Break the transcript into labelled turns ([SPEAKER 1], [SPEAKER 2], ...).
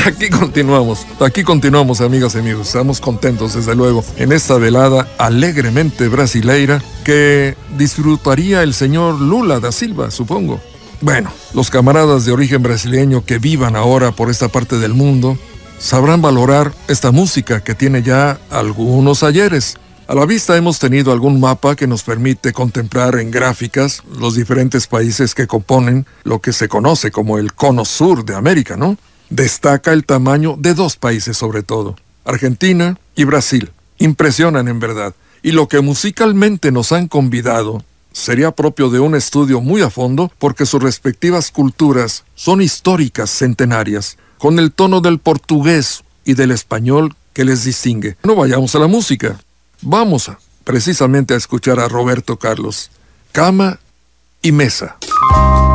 [SPEAKER 1] Aquí continuamos, amigas y amigos. Estamos contentos, desde luego, en esta velada alegremente brasileira que disfrutaría el señor Lula da Silva, supongo. Bueno, los camaradas de origen brasileño que vivan ahora por esta parte del mundo sabrán valorar esta música que tiene ya algunos ayeres. A la vista hemos tenido algún mapa que nos permite contemplar en gráficas los diferentes países que componen lo que se conoce como el cono sur de América, ¿no? Destaca el tamaño de dos países sobre todo, Argentina y Brasil. Impresionan en verdad. Y lo que musicalmente nos han convidado sería propio de un estudio muy a fondo porque sus respectivas culturas son históricas centenarias, con el tono del portugués y del español que les distingue. No vayamos a la música. Vamos precisamente a escuchar a Roberto Carlos, Cama y Mesa.